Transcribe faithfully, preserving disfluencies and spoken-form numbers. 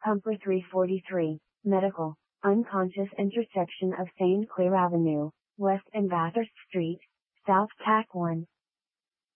Humper three forty-three, Medical, unconscious intersection of Saint Clair Avenue, West and Bathurst Street, South Tack one.